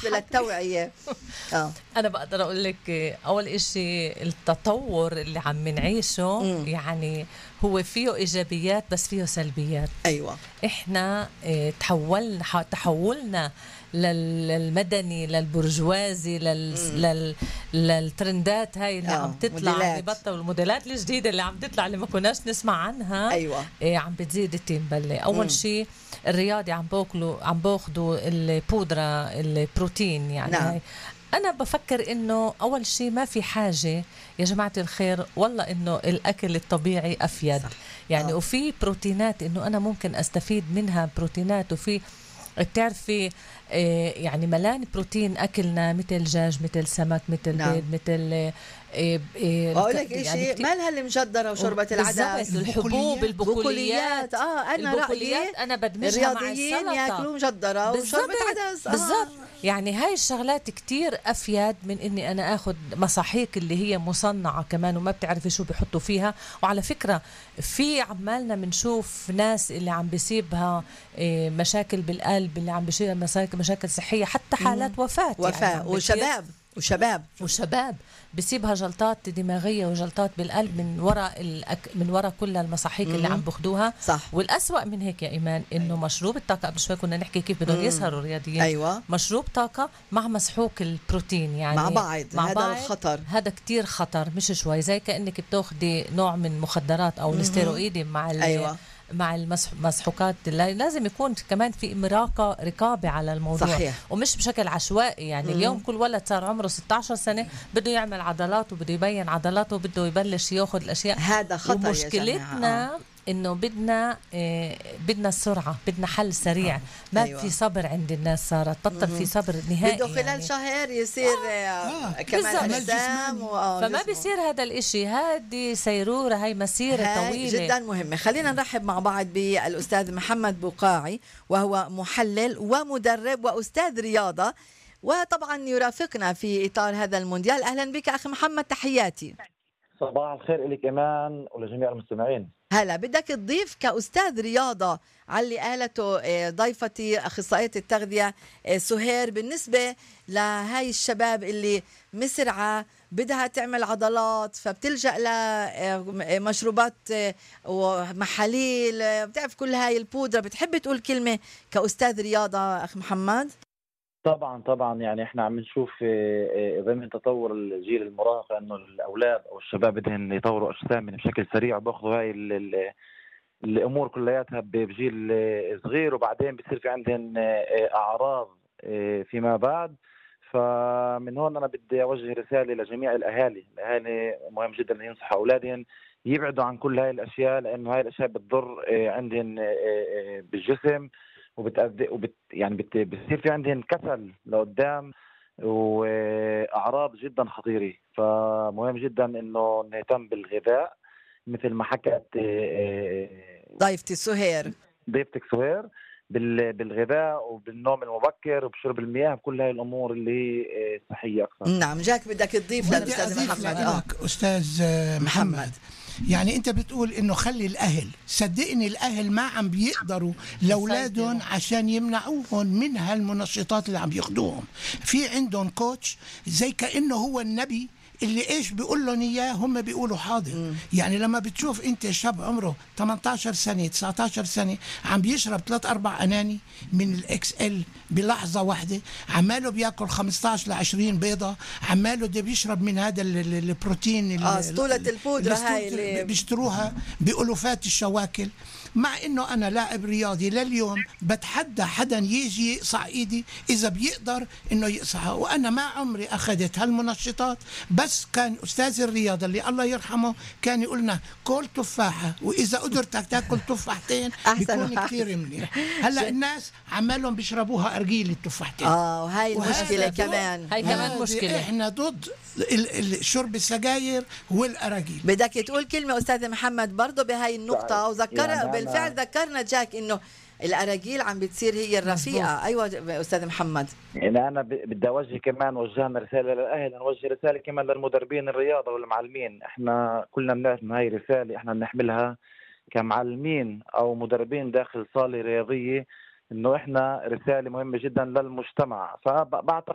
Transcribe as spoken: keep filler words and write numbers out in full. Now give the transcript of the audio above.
بالنسبة للتوعية. آه. أنا بقدر أقول لك أول إشي التطور اللي عم نعيشه مم. يعني هو فيه إيجابيات بس فيه سلبيات. أيوة. إحنا اه تحولنا تحولنا للمدني للبرجوازي لل... لل... للترندات هاي اللي آه. عم تطلع ببطل، والموديلات الجديدة اللي عم تطلع اللي ما كناش نسمع عنها. أيوة. اه عم بتزيد التيمبلة. أول شيء الرياضي عم باكلوا عم باخدوا البودرة البروتين يعني. نعم. هاي أنا بفكر إنه أول شيء ما في حاجة يا جماعة الخير والله إنه الأكل الطبيعي أفيد. صح. يعني آه. وفي بروتينات إنه أنا ممكن أستفيد منها بروتينات. وفي بتعرفي يعني ملان بروتين أكلنا مثل دجاج مثل سمك مثل نعم. بيض مثل إيه إيه أقول لك إشي يعني مالها المجدرة وشوربة العدس الحبوب البقوليات. آه أنا رأيي أنا بدمجها مع السلطة ياكلوا مجدرة وشوربة عدس. آه. بالضبط. يعني هاي الشغلات كتير أفيد من إني أنا أخذ مصاحيك اللي هي مصنعة كمان وما بتعرفي شو بيحطوا فيها. وعلى فكرة في عمالنا منشوف ناس اللي عم بيصيبها مشاكل بالقلب، اللي عم بيصيبها مشاكل صحية، حتى حالات وفاة وفاة يعني وشباب وشباب وشباب بسيبها جلطات دماغية وجلطات بالقلب من وراء الأك... من وراء كل المصاحيك اللي عم بخدوها. صح. والأسوأ من هيك يا إيمان إنه أيوة. مشروب الطاقة قبل شوي كنا نحكي كيف بدهم يسهروا الرياضيين. أيوة. مشروب طاقة مع مسحوق البروتين يعني مع بعض. مع هذا بعض. الخطر هذا كتير خطر مش شوي، زي كأنك بتاخدي نوع من مخدرات أو الستيرويدي مع أيوة. مع المسحوقات. لازم يكون كمان في مراقبة رقابة على الموضوع. صحيح. ومش بشكل عشوائي يعني. مم. اليوم كل ولد صار عمره ستة عشر سنة بده يعمل عضلات وبده يبين عضلاته وبده يبلش ياخذ الأشياء. هذا خطر. ومشكلتنا آه. إنه بدنا إيه بدنا السرعة، بدنا حل سريع. ما أيوة. في صبر عند الناس، صارت بطل في صبر نهائي. بده خلال يعني. شهر يصير آه. كمان أجسام و... فما بيصير هذا الإشي. هذه سيرورة، هاي مسيرة هاي طويلة جدا مهمة. خلينا نرحب مع بعض بالأستاذ محمد بقاعي، وهو محلل ومدرب وأستاذ رياضة، وطبعا يرافقنا في إطار هذا المونديال. أهلا بك أخي محمد، تحياتي. صباح الخير لك إيمان ولجميع المستمعين. هلا بدك تضيف كأستاذ رياضة على اللي قالته ضيفتي أخصائية التغذية سهير بالنسبة لهاي الشباب اللي مسرعة بدها تعمل عضلات فبتلجأ لمشروبات ومحاليل، بتعرف كل هاي البودرة. بتحب تقول كلمة كأستاذ رياضة أخ محمد؟ طبعا طبعا يعني احنا عم نشوف ضمن تطور الجيل المراهق انه الاولاد او الشباب بدهم يطوروا اجسامهم بشكل سريع، وباخذوا هاي الامور كلياتها بجيل صغير، وبعدين بصير في عندهم اعراض فيما بعد. فمن هون انا بدي اوجه رساله لجميع الاهالي، الاهالي مهم جدا ان ينصحوا اولادهم يبعدوا عن كل هاي الاشياء، لانه هاي الاشياء بتضر عندهم بالجسم وبتأدي وبت يعني بت بتصير في عندهم كسل لقدام واعراض جدا خطيره. فمهم جدا انه نهتم بالغذاء مثل ما حكت ضيفتي سهير ضيفتك سهير بالغذاء وبالنوم المبكر وبشرب المياه، بكل هاي الامور اللي هي صحيه اكثر. نعم. جاك بدك تضيف للاستاذ محمد؟ اه استاذ محمد, محمد. يعني انت بتقول انه خلي الاهل، صدقني الاهل ما عم بيقدروا لاولادهم عشان يمنعوهم من هالمنشطات اللي عم ياخذوهم. في عندهم كوتش زي كانه هو النبي اللي ايش بيقول لهم اياه هم بيقولوا حاضر. مم. يعني لما بتشوف انت شاب عمره ثمانية عشر سنه تسعة عشر سنه عم بيشرب ثلاث اربع اناني من الاكس ال بلحظه واحده، عماله بياكل خمسة عشر ل عشرين بيضه، عماله ده بيشرب من هذا البروتين اه اسطوله البودره هاي اللي بيشتروها بألوفات الشواكل. مع انه انا لاعب رياضي لليوم بتحدى حدا يجي يقصع ايدي اذا بيقدر انه يقصعها، وانا ما عمري اخذت هالمنشطات. بس كان استاذ الرياضه اللي الله يرحمه كان يقولنا كل تفاحه، واذا قدرتك تاكل تفاحتين بيكون كثير منيح. هلا الناس عمالهم بيشربوها ارجيل التفاحتين. اه وهي المشكله كمان، هاي كمان مشكله. احنا ضد شرب السجاير والاراجيل. بدك تقول كلمه استاذ محمد برضه بهاي النقطه؟ وذكرها يعني بالفعل ذكرنا جاك انه الاراجيل عم بتصير هي الرفيقه. ايوه استاذ محمد. يعني انا بدي اوجه كمان، وجهنا رساله للاهل، نوجه رساله كمان للمدربين الرياضه والمعلمين. احنا كلنا بنعرف ان هاي رساله احنا بنحملها كمعلمين او مدربين داخل صاله رياضيه، انه احنا رساله مهمه جدا للمجتمع. فبعتقد